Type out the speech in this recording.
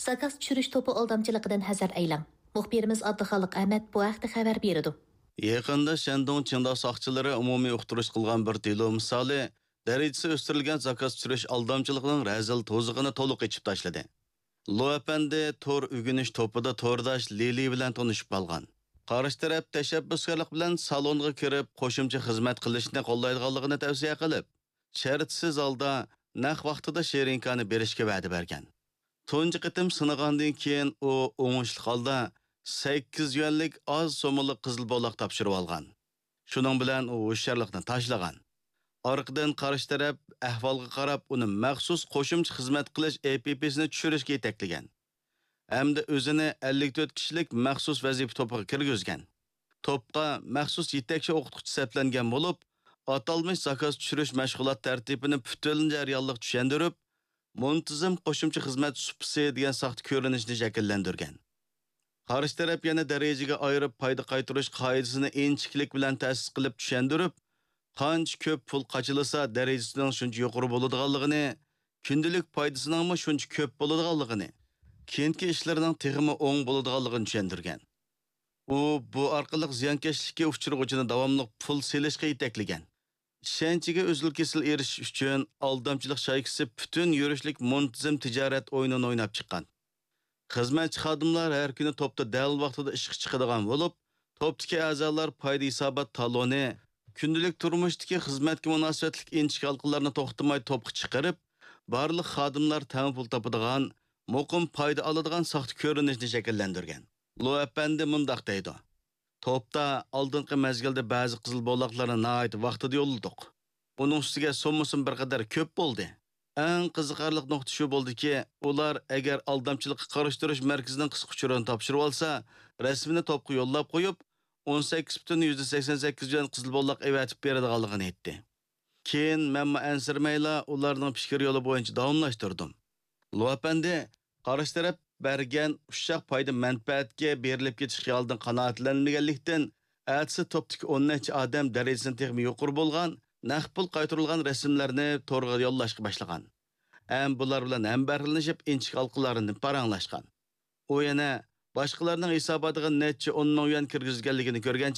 Zakaz tushirish to'pi aldamchiligidan hazar aylang. Muxbirimiz Abduxoliq Ahmad bu haqda xabar berdi. Yaqında Shandong Qingdao soqchilari umumiy uqtirish qilgan bir tilo misoli darajasi o'stirilgan zakaz tushirish aldamchiligining razil to'zig'ini to'liq ichib tashladi. Lo apandi tor o'g'inish to'pida to'rdosh Lili bilan tanishib qolgan. Qarshi taraf tashabbuskorlik bilan salonga kirib qo'shimcha xizmat qilishni qo'llaydiganligini tavsiya qilib, shartsiz holda naq vaqtida sherinkani berishga va'da bergan. Tunji qitim sinagandan keyin u o'ngishli holda 8 yuanlik az so'mli qizil bo'loq topshirib olgan. Shuning bilan u hushyorlikni tashlagan. Orqadan qarshi taraf ahvolga qarab uni maxsus qo'shimcha xizmat qilish APP'sini tushirishga yetaklagan. Hamda o'zini 54 kishilik maxsus vazifa to'piga kirgizgan. To'pqa maxsus yetakchi o'qituvchi saflangan bo'lib, atalmish zakaz tushirish mashg'ulot tartibini butun jarayonlik tushuntirib, muntazam qo'shimcha xizmat supsi degan saxt ko'rinishni shakllantirgan. Qarshi taraf yana darajaga ayirib foyda qaytarish qoidasini inchiklik bilan ta'sis qilib tushuntirib, qancha ko'p pul qachilasa darajasining shuncha yuqori bo'ladiganligini, kundalik foydasining shuncha ko'p bo'ladiganligini, keyingi ishlarining texmi o'ng bo'ladiganligini tushuntirgan. U bu orqali ziyonkashlikka uchrag'uvchini davomli pul selishga yetaklagan. Ishonchiga uzil-kesil erishish uchun aldamchilik shaykisi butun yurishlik muntazam tijorat o'yinini o'ynab chiqqan. Xizmatchi xodimlar har kuni to'pda dal vaqtida ishga chiqadigan bo'lib, to'pdagi a'zolar foyda hisobot taloni, kundalik turmushdagi xizmatga munosabatlik inchik halqalarni to'xtamay to'pga chiqarib, barliq xodimlar tam pul topadigan, muqim foyda oladigan saxt ko'rinishni shakllantirgan. Lo apandi mundaq deydi. To'pda oldingi mezgilda ba'zi qizil bo'loqlarni nihoyat vaqtida yo'lladik. Buning ustiga so'mmusim bir qadar ko'p bo'ldi. Eng qiziqarli nuqta shu bo'ldiki, ular agar aldamchilikqa qarshi markazining qisqa uchurini topshirib olsa, rasmini to'pga yo'llab qo'yib, 18,88 yuan qizil bo'loq evatib beradiganligini aytdi. Keyin men ansirmayla ularning fikr yo'li bo'yicha davomlashtirdim. Luapandi qarshi taraf bergan ushaq foyda manfaatga berilib ketish xiyolidan qanoatlanmaganlikdan, atsi to'pdagi 10 necha odam darajasidan texmi yuqori bo'lgan naq pul qaytarilgan rasmlarni to'rga yo'llashga boshlagan. Ham bular bilan ham bahrilanishib inchik halqalarini paranglashgan. U yana boshqalarning hisobotiga necha 10 ming yuan kirgizganligini ko'rgan